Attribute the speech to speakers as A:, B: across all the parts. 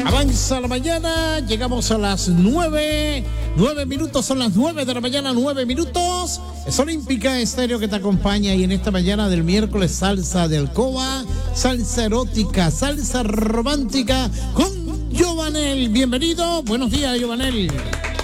A: Avanza la mañana, llegamos a las 9 minutos, son las 9 de la mañana, 9 minutos. Es Olímpica Estéreo que te acompaña y en esta mañana del miércoles salsa de alcoba, salsa erótica, salsa romántica con Giovanel. Bienvenido, buenos días, Giovanel.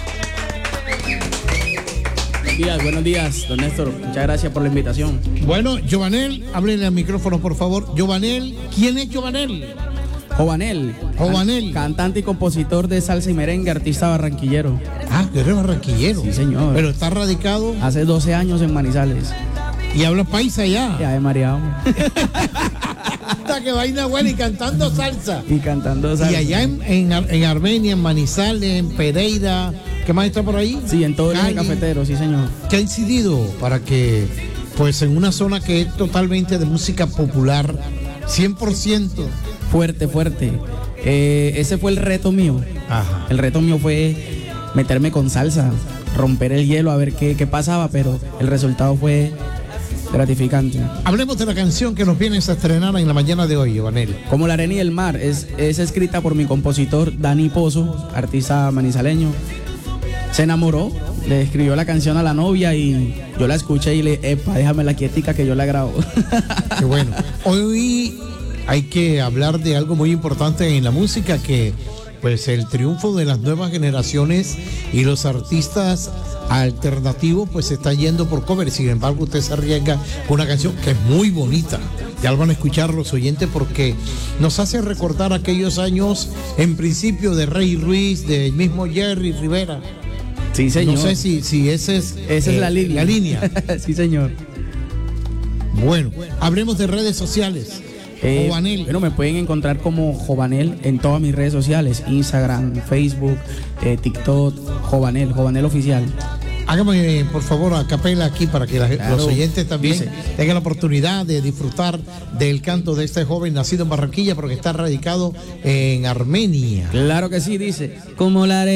B: Buenos días, don Néstor. Muchas gracias por la invitación.
A: Bueno, Giovanel, háblele al micrófono, por favor. Giovanel, ¿quién es Giovanel?
B: Jovanel. Cantante y compositor de salsa y merengue, artista barranquillero.
A: Ah, que eres barranquillero.
B: Sí, señor.
A: Pero está radicado.
B: Hace 12 años en Manizales.
A: ¿Y habla paisa ya?
B: Ya de mareado.
A: Hasta que vaina buena y cantando salsa.
B: Y cantando salsa.
A: Y allá en Armenia, en Manizales, en Pereira, ¿qué más está por ahí?
B: Sí, en todo el eje cafetero, sí, señor.
A: ¿Qué ha incidido para que, pues en una zona que es totalmente de música popular, 100%?
B: Fuerte. Ese fue el reto mío.
A: Ajá.
B: El reto mío fue meterme con salsa, romper el hielo, a ver qué pasaba, pero el resultado fue gratificante.
A: Hablemos de la canción que nos vienes a estrenar en la mañana de hoy, Giovanel.
B: Como la arena y el mar, es escrita por mi compositor Dani Pozo, artista manizaleño. Se enamoró, le escribió la canción a la novia y yo la escuché y le déjamela quietica que yo la grabo.
A: Qué bueno. Hoy hay que hablar de algo muy importante en la música, que pues el triunfo de las nuevas generaciones y los artistas alternativos pues se está yendo por cover. Sin embargo, usted se arriesga con una canción que es muy bonita. Ya lo van a escuchar los oyentes porque nos hace recordar aquellos años, en principio, de Rey Ruiz, del mismo Jerry Rivera.
B: Sí, señor.
A: No sé si esa es
B: la línea. Sí, señor.
A: Bueno, hablemos de redes sociales. Jovanel.
B: Bueno, me pueden encontrar como Jovanel en todas mis redes sociales: Instagram, Facebook, TikTok, Jovanel Oficial.
A: Hágame, por favor, a capela aquí para que los oyentes también tengan la oportunidad de disfrutar del canto de este joven nacido en Barranquilla, porque está radicado en Armenia.
B: Claro que sí, dice: como la arena